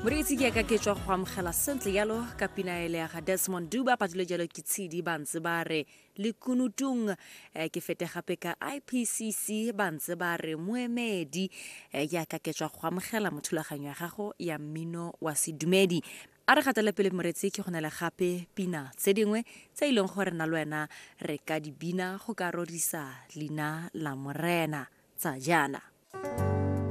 Moreetsi ke ka ke tswa go amogela sentle yalo ka pina ele ya ga Desmond Duba patile jalo ke tshedi bantse ba re le kunutung ke fete gape ka IPCC bantse ba re moemedi ya ka ke tswa go amogela mothulaganyo ya gago ya mmino wa sedumedi a re gatele pele moreetsi ke go na le gape pina tse dingwe tse ileng gore na le wena re ka di bina go ka rorisa lina la morena tsa jana.